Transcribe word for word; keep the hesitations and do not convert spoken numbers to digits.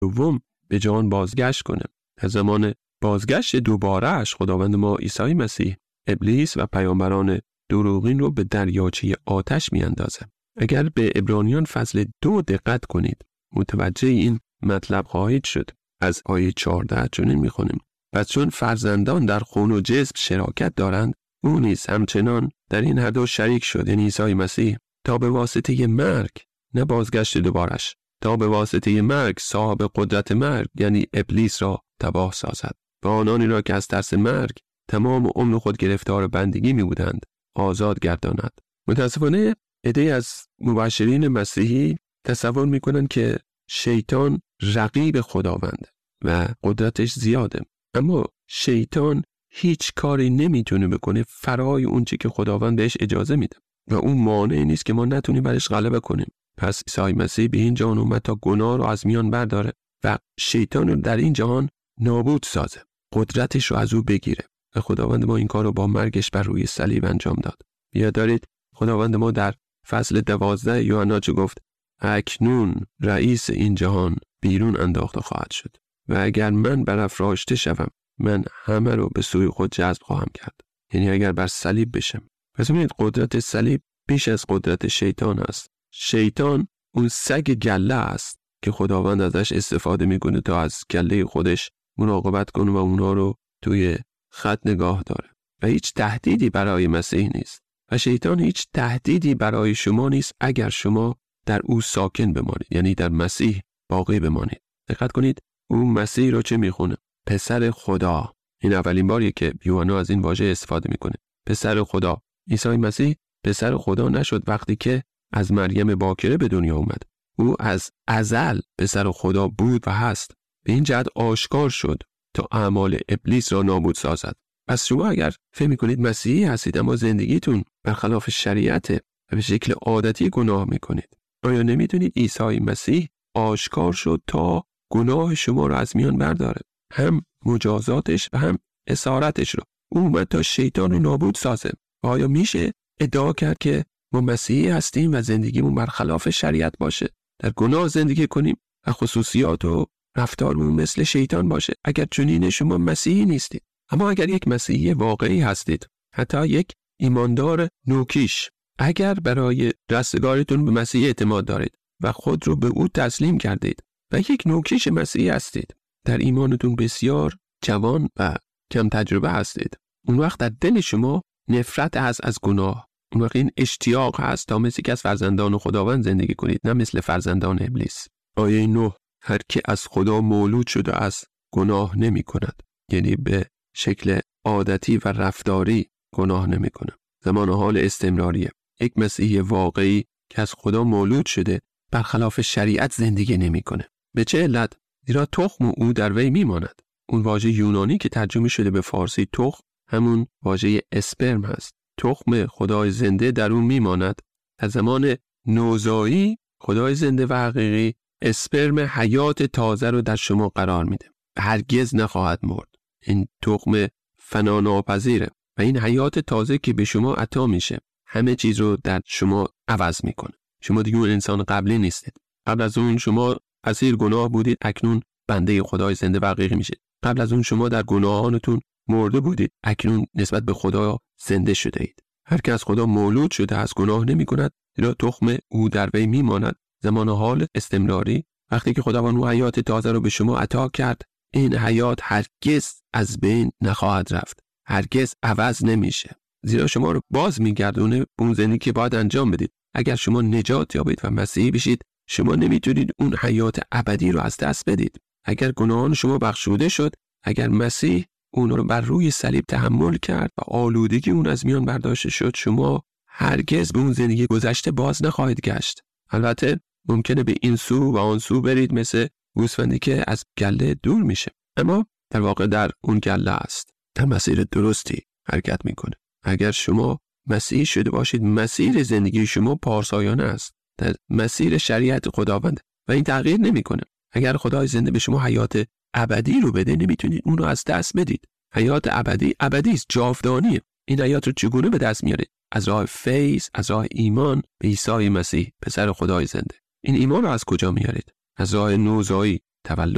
دوم به جهان بازگشت کنه. در زمان بازگشت دوبارهش خداوند ما عیسی مسیح ابلیس و پیامبران دروغین رو به دریاچه آتش میاندازه. اگر به عبرانیان فصل دو دقت کنید متوجه این مطلب خواهید شد. از آیه چهارده چنین میخونیم: پس چون فرزندان در خون و جسم شراکت دارند، او نیز همچنان در این هر دو شریک شد، یعنی عیسی مسیح، تا به واسطه مرگ، نه بازگشت دوبارش، تا به واسطه مرگ صاحب قدرت مرگ یعنی ابلیس را تباه سازد و آنانی را که از ترس مرگ تمام عمر خود گرفتار بندگی می بودند آزاد گرداند. متاسفانه عده‌ای از مبشرین مسیحی تصور می کنند که شیطان رقیب خداونده و قدرتش زیاده، اما شیطان هیچ کاری نمیتونه بکنه فرای اون چی که خداوند بهش اجازه میده و اون مانعی نیست که ما نتونیم برش غلبه کنیم. پس عیسی مسیح به این جهان اومد تا گناه رو از میان برداره و شیطان رو در این جهان نابود سازه، قدرتش رو از او بگیره و خداوند ما این کار رو با مرگش بر روی صلیب انجام داد. بیاد دارید خداوند ما در فصل دوازده یوحنا چه گفت؟ اکنون رئیس این جهان بیرون انداخته خواهد شد و اگر من برافراشته شوم من همه رو به سوی خود جذب خواهم کرد. یعنی اگر بر صلیب بشم. پس ببینید قدرت صلیب بیش از قدرت شیطان است. شیطان اون سگ گله است که خداوند ازش استفاده میکنه تا از گله خودش مراقبت کنه و اونا رو توی خط نگاه داره و هیچ تهدیدی برای مسیح نیست و شیطان هیچ تهدیدی برای شما نیست اگر شما در او ساکن بمانید، یعنی در مسیح باقی بمانید. دقت کنید اون مسیح رو چه میخونه؟ پسر خدا. این اولین باریه که یوحنا از این واژه استفاده میکنه. پسر خدا. عیسی مسیح پسر خدا نشد وقتی که از مریم باکره به دنیا اومد. او از ازل پسر خدا بود و هست. به این جهت آشکار شد تا اعمال ابلیس را نابود سازد. پس شما اگر فکر میکنید مسیحی هستید اما زندگیتون برخلاف شریعته و به شکل عادتی گناه میکنید، آیا نمیدونید عیسی مسیح آشکار شد تا گناه شما را از میان برداره؟ هم مجازاتش و هم اسارتش رو. او اومد تا شیطان رو نابود سازه. آیا میشه ادعا کرد که ما مسیحی هستیم و زندگیمون برخلاف شریعت باشه، در گناه زندگی کنیم و خصوصیات و رفتارمون مثل شیطان باشه؟ اگر چنین شما مسیحی نیستید. اما اگر یک مسیحی واقعی هستید، حتی یک ایماندار نوکیش، اگر برای رستگاریتون به مسیح اعتماد دارید و خود رو به او تسلیم کردید و یک نوکیش مسیحی هستید، در ایمانتون بسیار جوان و کم تجربه هستید، اون وقت در دل شما نفرت هست از گناه. اون وقت این اشتیاق هست تا مثل که از فرزندان خداوند زندگی کنید، نه مثل فرزندان ابلیس. آیه نه: هر که از خدا مولود شده از گناه نمی کند، یعنی به شکل عادتی و رفتاری گناه نمی کنه. زمان حال استمراریه. یک مسیحی واقعی که از خدا مولود شده برخلاف شریعت زندگی نمی کنه. به چه علت؟ زیرا تخم او در وی میماند. اون واژه یونانی که ترجمه شده به فارسی تخم همون واژه اسپرم هست. تخم خدای زنده در اون میماند. از زمان نوزایی خدای زنده و حقیقی اسپرم حیات تازه رو در شما قرار میده. هرگز نخواهد مرد. این تخم فنا ناپذیره و این حیات تازه که به شما عطا میشه همه چیز رو در شما عوض میکنه. شما دیگه اون انسان قبلی نیستید. قبل از اون شما اسیر گناه بودید، اکنون بنده خدای زنده و حقیقی میشید. قبل از اون شما در گناهانتون مرده بودید، اکنون نسبت به خدا زنده شده اید. هر که از خدا مولود شده از گناه نمی کند، زیرا تخم او در وی میماند. زمان حال استمراری، وقتی که خداوند او حیات تازه رو به شما عطا کرد، این حیات هرگز از بین نخواهد رفت، هرگز عوض نمیشه، زیرا شما رو باز میگردونه به اون زندگی که باید انجام بدید. اگر شما نجات یابید و مسیحی بشید، شما نمیتونید اون حیات ابدی رو از دست بدید. اگر گناهان شما بخشوده شد، اگر مسیح اون رو بر روی صلیب تحمل کرد و آلودگی اون از میان برداشته شد، شما هرگز به اون زندگی گذشته باز نخواهید گشت. البته ممکنه به این سو و آن سو برید، مثل گوسفندی که از گله دور میشه، اما در واقع در اون گله است، در مسیر درستی حرکت میکنه. اگر شما مسیحی شده باشید، مسیر زندگی شما پارسایانه است، در مسیر شریعت خداوند و این تغییر نمیکنه. اگر خدای زنده به شما حیات ابدی رو بده، نمیتونید اون رو از دست بدید. حیات ابدی ابدی است، جاودانیه. این حیات رو چگونه به دست میارید؟ از راه فیض، از راه ایمان به عیسی مسیح پسر خدای زنده. این ایمان رو از کجا میارید؟ از راه نوزایی، تولد